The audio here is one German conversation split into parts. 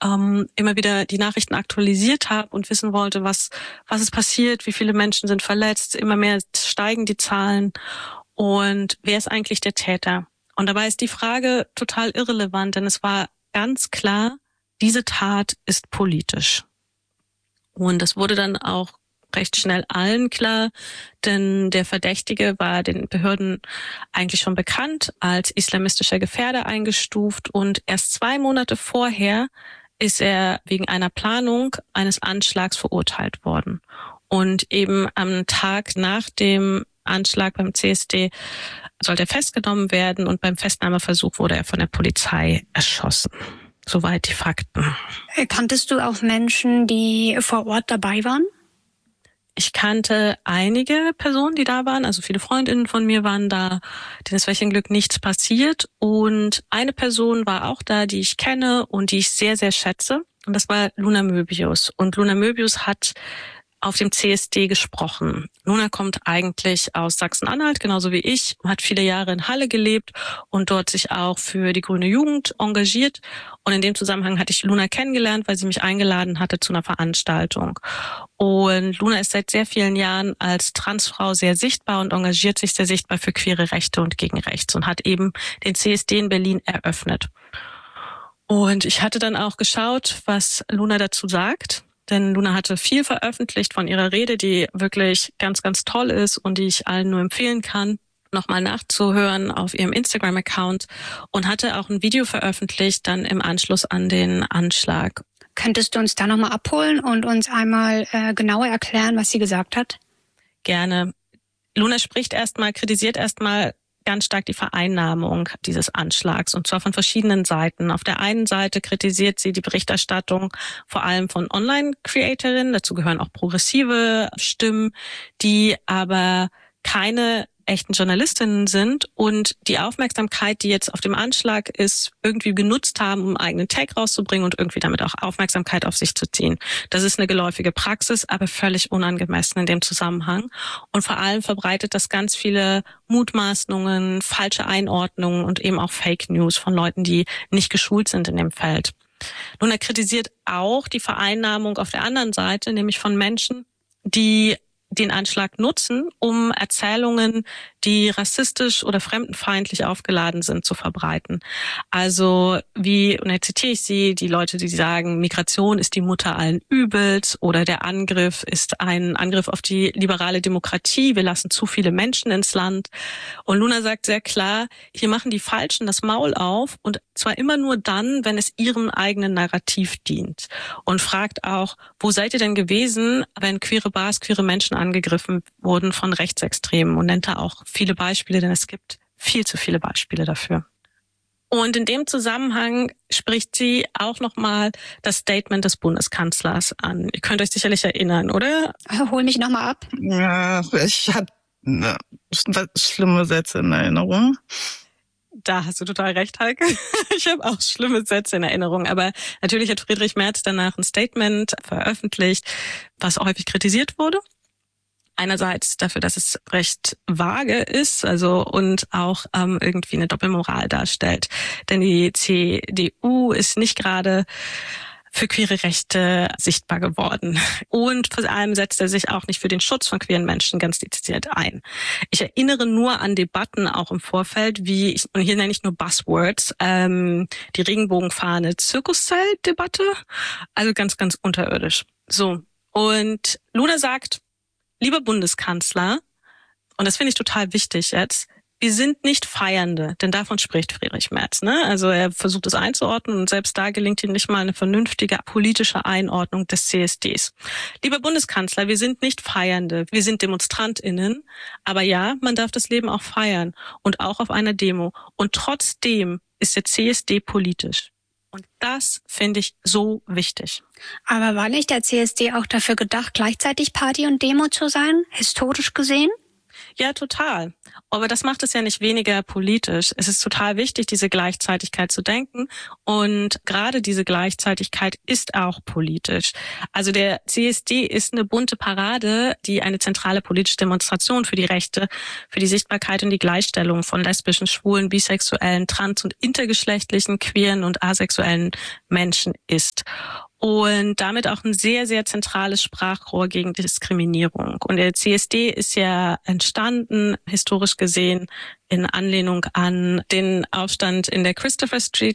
immer wieder die Nachrichten aktualisiert habe und wissen wollte, was ist passiert, wie viele Menschen sind verletzt, immer mehr steigen die Zahlen und wer ist eigentlich der Täter? Und dabei ist die Frage total irrelevant, denn es war ganz klar, diese Tat ist politisch. Und das wurde dann auch recht schnell allen klar, denn der Verdächtige war den Behörden eigentlich schon bekannt, als islamistischer Gefährder eingestuft und erst 2 Monate vorher ist er wegen einer Planung eines Anschlags verurteilt worden. Und eben am Tag nach dem Anschlag beim CSD sollte er festgenommen werden und beim Festnahmeversuch wurde er von der Polizei erschossen. Soweit die Fakten. Kanntest du auch Menschen, die vor Ort dabei waren? Ich kannte einige Personen, die da waren, also viele Freundinnen von mir waren da, denen ist welchen Glück nichts passiert. Und eine Person war auch da, die ich kenne und die ich sehr, sehr schätze. Und das war Luna Möbius. Und Luna Möbius hat auf dem CSD gesprochen. Luna kommt eigentlich aus Sachsen-Anhalt, genauso wie ich, hat viele Jahre in Halle gelebt und dort sich auch für die Grüne Jugend engagiert. Und in dem Zusammenhang hatte ich Luna kennengelernt, weil sie mich eingeladen hatte zu einer Veranstaltung. Und Luna ist seit sehr vielen Jahren als Transfrau sehr sichtbar und engagiert sich sehr sichtbar für queere Rechte und gegen rechts und hat eben den CSD in Berlin eröffnet. Und ich hatte dann auch geschaut, was Luna dazu sagt. Denn Luna hatte viel veröffentlicht von ihrer Rede, die wirklich ganz, ganz toll ist und die ich allen nur empfehlen kann, nochmal nachzuhören auf ihrem Instagram-Account und hatte auch ein Video veröffentlicht dann im Anschluss an den Anschlag. Könntest du uns da nochmal abholen und uns einmal genauer erklären, was sie gesagt hat? Gerne. Luna kritisiert erstmal ganz stark die Vereinnahmung dieses Anschlags und zwar von verschiedenen Seiten. Auf der einen Seite kritisiert sie die Berichterstattung vor allem von Online-Creatorinnen, dazu gehören auch progressive Stimmen, die aber keine echten Journalistinnen sind und die Aufmerksamkeit, die jetzt auf dem Anschlag ist, irgendwie genutzt haben, um einen eigenen Tag rauszubringen und irgendwie damit auch Aufmerksamkeit auf sich zu ziehen. Das ist eine geläufige Praxis, aber völlig unangemessen in dem Zusammenhang. Und vor allem verbreitet das ganz viele Mutmaßungen, falsche Einordnungen und eben auch Fake News von Leuten, die nicht geschult sind in dem Feld. Nun, er kritisiert auch die Vereinnahmung auf der anderen Seite, nämlich von Menschen, die den Anschlag nutzen, um Erzählungen, die rassistisch oder fremdenfeindlich aufgeladen sind, zu verbreiten. Also und jetzt zitiere ich sie, die Leute, die sagen, Migration ist die Mutter allen Übels oder der Angriff ist ein Angriff auf die liberale Demokratie, wir lassen zu viele Menschen ins Land. Und Luna sagt sehr klar, hier machen die Falschen das Maul auf und zwar immer nur dann, wenn es ihrem eigenen Narrativ dient. Und fragt auch, wo seid ihr denn gewesen, wenn queere Bars, queere Menschen angegriffen wurden von Rechtsextremen und nennt da auch viele Beispiele, denn es gibt viel zu viele Beispiele dafür. Und in dem Zusammenhang spricht sie auch nochmal das Statement des Bundeskanzlers an. Ihr könnt euch sicherlich erinnern, oder? Hol mich nochmal ab. Ja, ich hatte schlimme Sätze in Erinnerung. Da hast du total recht, Heike. Ich habe auch schlimme Sätze in Erinnerung. Aber natürlich hat Friedrich Merz danach ein Statement veröffentlicht, was häufig kritisiert wurde. Einerseits dafür, dass es recht vage ist, und auch irgendwie eine Doppelmoral darstellt. Denn die CDU ist nicht gerade für queere Rechte sichtbar geworden. Und vor allem setzt er sich auch nicht für den Schutz von queeren Menschen ganz dezidiert ein. Ich erinnere nur an Debatten auch im Vorfeld, und hier nenne ich nur Buzzwords, die Regenbogenfahne Zirkuszelt-Debatte, also ganz, ganz unterirdisch. So. Und Luna sagt, lieber Bundeskanzler, und das finde ich total wichtig jetzt, wir sind nicht Feiernde, denn davon spricht Friedrich Merz, ne? Also er versucht es einzuordnen und selbst da gelingt ihm nicht mal eine vernünftige politische Einordnung des CSDs. Lieber Bundeskanzler, wir sind nicht Feiernde, wir sind DemonstrantInnen, aber ja, man darf das Leben auch feiern und auch auf einer Demo. Und trotzdem ist der CSD politisch. Und das finde ich so wichtig. Aber war nicht der CSD auch dafür gedacht, gleichzeitig Party und Demo zu sein, historisch gesehen? Ja, total. Aber das macht es ja nicht weniger politisch. Es ist total wichtig, diese Gleichzeitigkeit zu denken. Und gerade diese Gleichzeitigkeit ist auch politisch. Also der CSD ist eine bunte Parade, die eine zentrale politische Demonstration für die Rechte, für die Sichtbarkeit und die Gleichstellung von lesbischen, schwulen, bisexuellen, trans- und intergeschlechtlichen, queeren und asexuellen Menschen ist. Und damit auch ein sehr, sehr zentrales Sprachrohr gegen Diskriminierung. Und der CSD ist ja entstanden, historisch gesehen, in Anlehnung an den Aufstand in der Christopher Street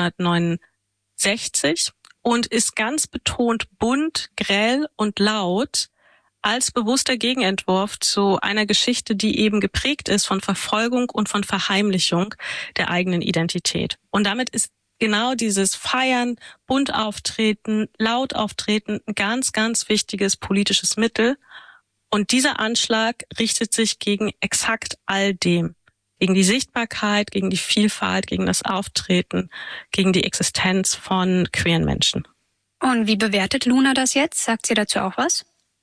1969 und ist ganz betont bunt, grell und laut als bewusster Gegenentwurf zu einer Geschichte, die eben geprägt ist von Verfolgung und von Verheimlichung der eigenen Identität. Und damit ist genau dieses Feiern, bunt auftreten, laut auftreten, ein ganz, ganz wichtiges politisches Mittel. Und dieser Anschlag richtet sich gegen exakt all dem. Gegen die Sichtbarkeit, gegen die Vielfalt, gegen das Auftreten, gegen die Existenz von queeren Menschen. Und wie bewertet Luna das jetzt? Sagt sie dazu auch was?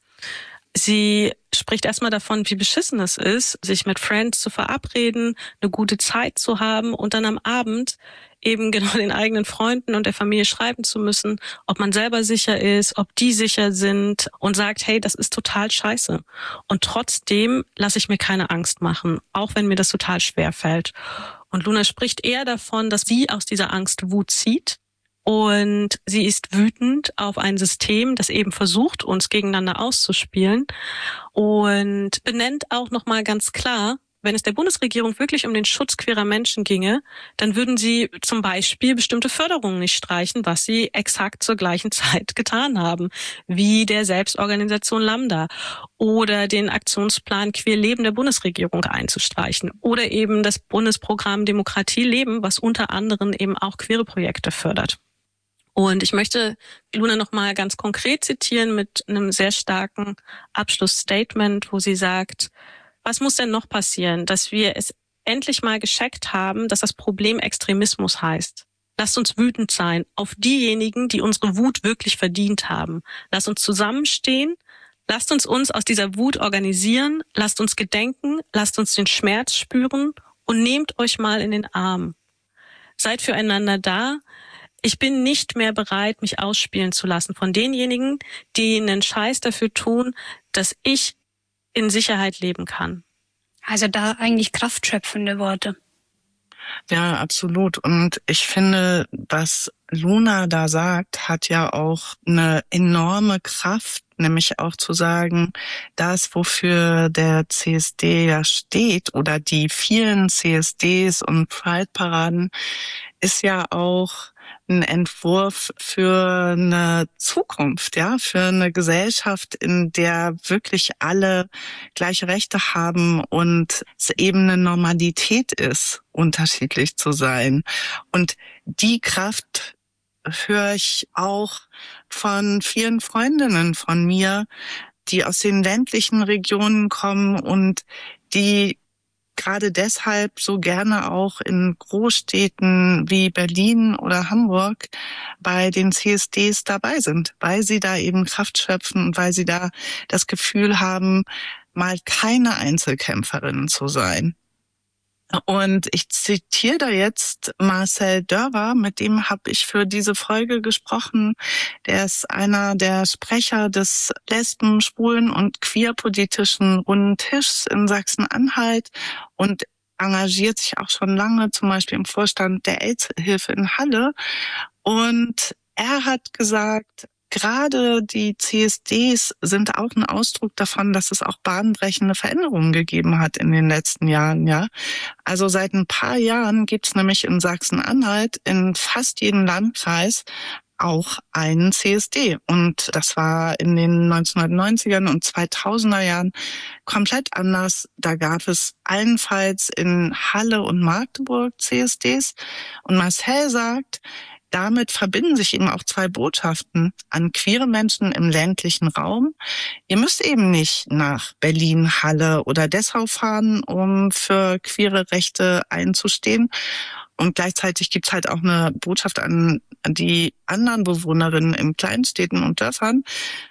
Sie spricht erstmal davon, wie beschissen es ist, sich mit Friends zu verabreden, eine gute Zeit zu haben und dann am Abend eben genau den eigenen Freunden und der Familie schreiben zu müssen, ob man selber sicher ist, ob die sicher sind und sagt, hey, das ist total scheiße. Und trotzdem lasse ich mir keine Angst machen, auch wenn mir das total schwer fällt. Und Luna spricht eher davon, dass sie aus dieser Angst Wut zieht. Und sie ist wütend auf ein System, das eben versucht, uns gegeneinander auszuspielen und benennt auch nochmal ganz klar, wenn es der Bundesregierung wirklich um den Schutz queerer Menschen ginge, dann würden sie zum Beispiel bestimmte Förderungen nicht streichen, was sie exakt zur gleichen Zeit getan haben, wie der Selbstorganisation Lambda oder den Aktionsplan Queer Leben der Bundesregierung einzustreichen oder eben das Bundesprogramm Demokratie Leben, was unter anderem eben auch queere Projekte fördert. Und ich möchte Luna nochmal ganz konkret zitieren mit einem sehr starken Abschlussstatement, wo sie sagt, was muss denn noch passieren, dass wir es endlich mal gecheckt haben, dass das Problem Extremismus heißt. Lasst uns wütend sein auf diejenigen, die unsere Wut wirklich verdient haben. Lasst uns zusammenstehen, lasst uns aus dieser Wut organisieren, lasst uns gedenken, lasst uns den Schmerz spüren und nehmt euch mal in den Arm. Seid füreinander da. Ich bin nicht mehr bereit, mich ausspielen zu lassen von denjenigen, die einen Scheiß dafür tun, dass ich in Sicherheit leben kann. Also da eigentlich kraftschöpfende Worte. Ja, absolut. Und ich finde, was Luna da sagt, hat ja auch eine enorme Kraft, nämlich auch zu sagen, das, wofür der CSD ja steht oder die vielen CSDs und Pride-Paraden, ist ja auch ein Entwurf für eine Zukunft, ja, für eine Gesellschaft, in der wirklich alle gleiche Rechte haben und es eben eine Normalität ist, unterschiedlich zu sein. Und die Kraft höre ich auch von vielen Freundinnen von mir, die aus den ländlichen Regionen kommen und die gerade deshalb so gerne auch in Großstädten wie Berlin oder Hamburg bei den CSDs dabei sind, weil sie da eben Kraft schöpfen und weil sie da das Gefühl haben, mal keine Einzelkämpferin zu sein. Und ich zitiere da jetzt Marcel Dörver, mit dem habe ich für diese Folge gesprochen. Der ist einer der Sprecher des Lesben-, Schwulen- und queerpolitischen Runden Tischs in Sachsen-Anhalt und engagiert sich auch schon lange, zum Beispiel im Vorstand der AIDS-Hilfe in Halle. Und er hat gesagt, gerade die CSDs sind auch ein Ausdruck davon, dass es auch bahnbrechende Veränderungen gegeben hat in den letzten Jahren, ja. Also seit ein paar Jahren gibt's nämlich in Sachsen-Anhalt in fast jedem Landkreis auch einen CSD. Und das war in den 1990ern und 2000er Jahren komplett anders. Da gab es allenfalls in Halle und Magdeburg CSDs. Und Marcel sagt, damit verbinden sich eben auch zwei Botschaften an queere Menschen im ländlichen Raum. Ihr müsst eben nicht nach Berlin, Halle oder Dessau fahren, um für queere Rechte einzustehen. Und gleichzeitig gibt's halt auch eine Botschaft an die anderen Bewohnerinnen in Kleinstädten und Dörfern.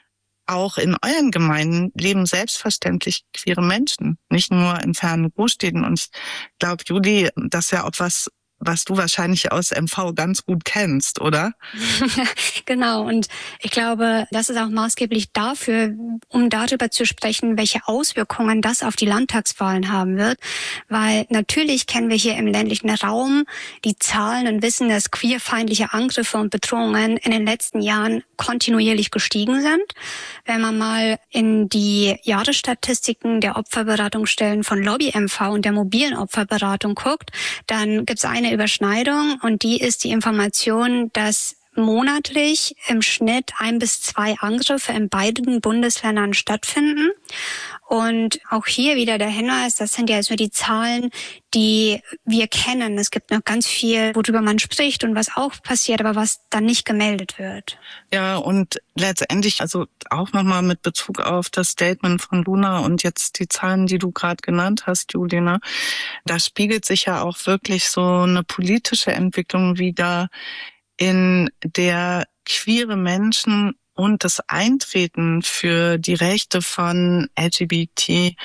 auch in euren Gemeinden leben selbstverständlich queere Menschen, nicht nur in fernen Großstädten. Und ich glaube, Juli, das ist ja auch was du wahrscheinlich aus MV ganz gut kennst, oder? Genau, und ich glaube, das ist auch maßgeblich dafür, um darüber zu sprechen, welche Auswirkungen das auf die Landtagswahlen haben wird. Weil natürlich kennen wir hier im ländlichen Raum die Zahlen und wissen, dass queerfeindliche Angriffe und Bedrohungen in den letzten Jahren kontinuierlich gestiegen sind. Wenn man mal in die Jahresstatistiken der Opferberatungsstellen von Lobby MV und der mobilen Opferberatung guckt, dann gibt es eine Überschneidung und die ist die Information, dass monatlich im Schnitt 1 bis 2 Angriffe in beiden Bundesländern stattfinden. Und auch hier wieder der Hinweis, das sind ja jetzt nur die Zahlen, die wir kennen. Es gibt noch ganz viel, worüber man spricht und was auch passiert, aber was dann nicht gemeldet wird. Ja, und letztendlich, also auch nochmal mit Bezug auf das Statement von Luna und jetzt die Zahlen, die du gerade genannt hast, Julia, da spiegelt sich ja auch wirklich so eine politische Entwicklung wider, in der queere Menschen und das Eintreten für die Rechte von LGBTIQA+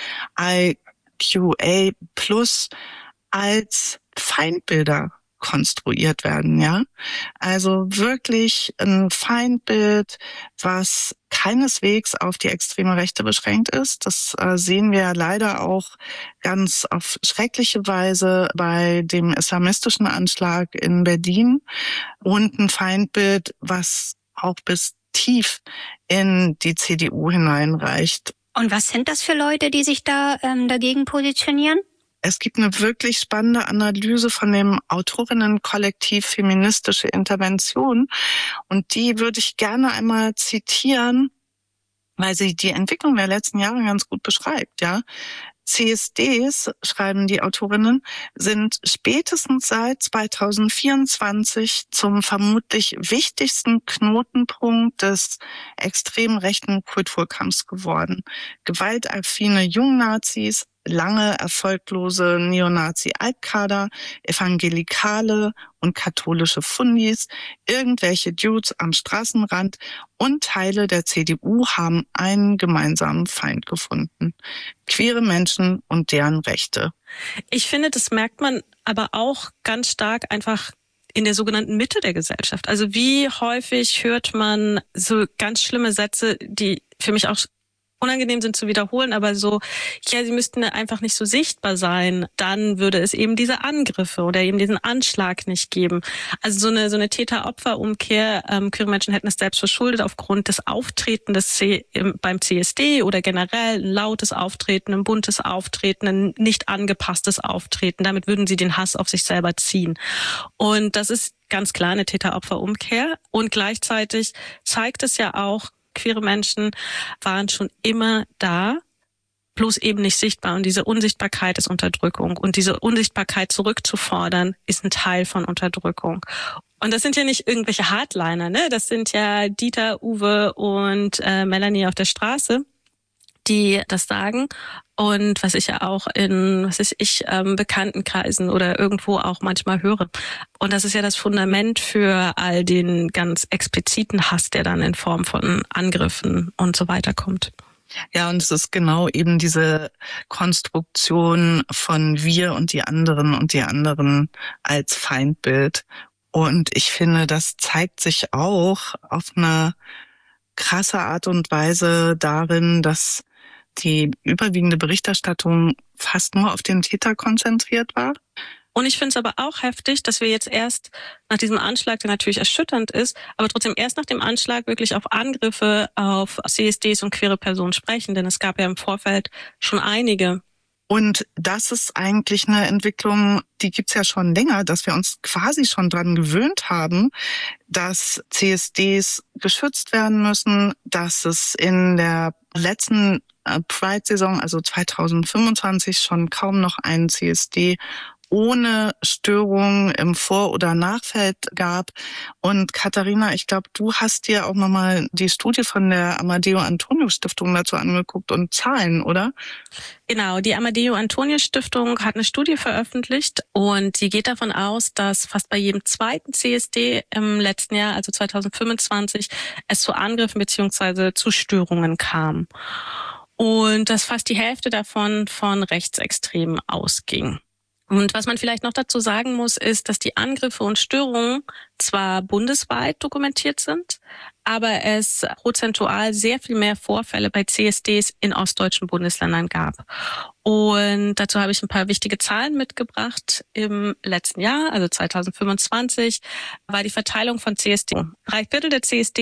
als Feindbilder konstruiert werden, ja. Also wirklich ein Feindbild, was keineswegs auf die extreme Rechte beschränkt ist. Das sehen wir leider auch ganz auf schreckliche Weise bei dem islamistischen Anschlag in Berlin und ein Feindbild, was auch bis tief in die CDU hineinreicht. Und was sind das für Leute, die sich da dagegen positionieren? Es gibt eine wirklich spannende Analyse von dem Autorinnenkollektiv Feministische Intervention und die würde ich gerne einmal zitieren, weil sie die Entwicklung der letzten Jahre ganz gut beschreibt, ja. CSDs, schreiben die Autorinnen, sind spätestens seit 2024 zum vermutlich wichtigsten Knotenpunkt des extrem rechten Kulturkampfs geworden. Gewaltaffine Jungnazis, lange erfolglose Neonazi-Altkader, Evangelikale und katholische Fundis, irgendwelche Dudes am Straßenrand und Teile der CDU haben einen gemeinsamen Feind gefunden. Queere Menschen und deren Rechte. Ich finde, das merkt man aber auch ganz stark einfach in der sogenannten Mitte der Gesellschaft. Also wie häufig hört man so ganz schlimme Sätze, die für mich auch unangenehm sind zu wiederholen, aber so, ja, sie müssten einfach nicht so sichtbar sein, dann würde es eben diese Angriffe oder eben diesen Anschlag nicht geben. Also so eine Täter-Opfer-Umkehr, queere Menschen hätten es selbst verschuldet aufgrund des Auftretens beim CSD oder generell ein lautes Auftreten, ein buntes Auftreten, ein nicht angepasstes Auftreten. Damit würden sie den Hass auf sich selber ziehen. Und das ist ganz klar eine Täter-Opfer-Umkehr. Und gleichzeitig zeigt es ja auch, queere Menschen waren schon immer da, bloß eben nicht sichtbar. Und diese Unsichtbarkeit ist Unterdrückung. Und diese Unsichtbarkeit zurückzufordern, ist ein Teil von Unterdrückung. Und das sind ja nicht irgendwelche Hardliner, ne? Das sind ja Dieter, Uwe und Melanie auf der Straße, die das sagen. Und was ich ja auch in, Bekanntenkreisen oder irgendwo auch manchmal höre. Und das ist ja das Fundament für all den ganz expliziten Hass, der dann in Form von Angriffen und so weiter kommt. Ja, und es ist genau eben diese Konstruktion von wir und die anderen als Feindbild. Und ich finde, das zeigt sich auch auf eine krasse Art und Weise darin, dass die überwiegende Berichterstattung fast nur auf den Täter konzentriert war. Und ich finde es aber auch heftig, dass wir jetzt erst nach diesem Anschlag, der natürlich erschütternd ist, aber trotzdem erst nach dem Anschlag wirklich auf Angriffe auf CSDs und queere Personen sprechen, denn es gab ja im Vorfeld schon einige. Und das ist eigentlich eine Entwicklung, die gibt's ja schon länger, dass wir uns quasi schon dran gewöhnt haben, dass CSDs geschützt werden müssen, dass es in der letzten Pride-Saison, also 2025, schon kaum noch einen CSD ohne Störungen im Vor- oder Nachfeld gab. Und Katharina, ich glaube, du hast dir auch nochmal die Studie von der Amadeo-Antonio-Stiftung dazu angeguckt und Zahlen, oder? Genau, die Amadeo-Antonio-Stiftung hat eine Studie veröffentlicht und die geht davon aus, dass fast bei jedem zweiten CSD im letzten Jahr, also 2025, es zu Angriffen bzw. zu Störungen kam. Und dass fast die Hälfte davon von Rechtsextremen ausging. Und was man vielleicht noch dazu sagen muss, ist, dass die Angriffe und Störungen zwar bundesweit dokumentiert sind, aber es prozentual sehr viel mehr Vorfälle bei CSDs in ostdeutschen Bundesländern gab. Und dazu habe ich ein paar wichtige Zahlen mitgebracht. Im letzten Jahr, also 2025, war die Verteilung von CSD. 3/4 der CSD